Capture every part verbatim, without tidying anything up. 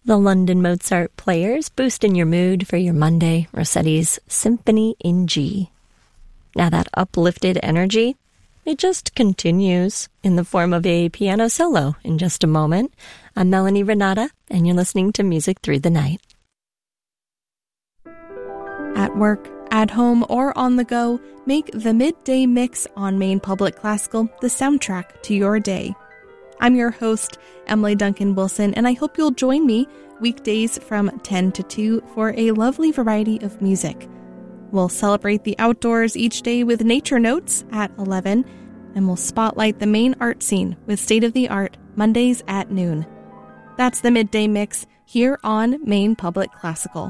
The London Mozart Players boosting your mood for your Monday, Rossetti's Symphony in G. Now that uplifted energy, it just continues in the form of a piano solo in just a moment. I'm Melanie Renata, and you're listening to Music Through the Night. At work, at home, or on the go, make the Midday Mix on Maine Public Classical the soundtrack to your day. I'm your host, Emily Duncan Wilson, and I hope you'll join me weekdays from ten to two for a lovely variety of music. We'll celebrate the outdoors each day with Nature Notes at eleven, and we'll spotlight the Maine art scene with state-of-the-art Mondays at noon. That's the Midday Mix here on Maine Public Classical.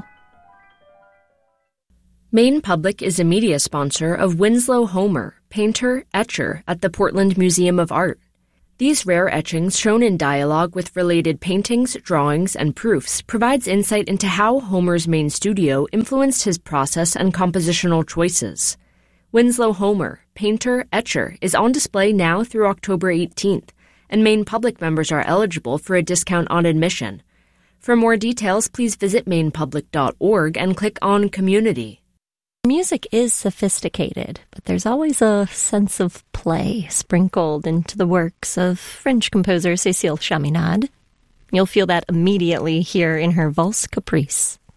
Maine Public is a media sponsor of Winslow Homer, painter, etcher at the Portland Museum of Art. These rare etchings, shown in dialogue with related paintings, drawings, and proofs, provides insight into how Homer's Maine studio influenced his process and compositional choices. Winslow Homer, painter, etcher, is on display now through October eighteenth, and Maine Public members are eligible for a discount on admission. For more details, please visit maine public dot org and click on Community. Music is sophisticated, but there's always a sense of play sprinkled into the works of French composer Cécile Chaminade. You'll feel that immediately here in her Valse Caprice.